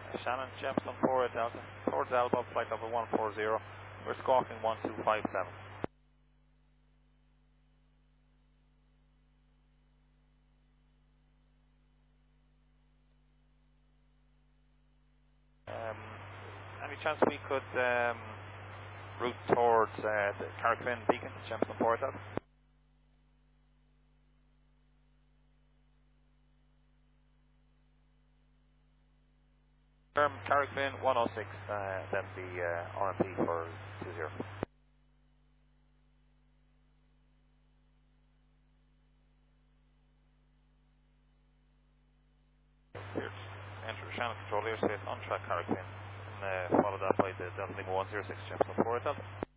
Shannon, Jemison 4 Delta, towards Elbow, flight level 140. We're squawking 1257. Any chance we could route towards the Carrickfinn Beacon, Jemison 4 Delta? Carrickfinn 106, then the RMP for 20. Here's enter Shannon control airspace on track Carrickfinn, and followed up by the Delta Lima 106, Jemison 4 Delta.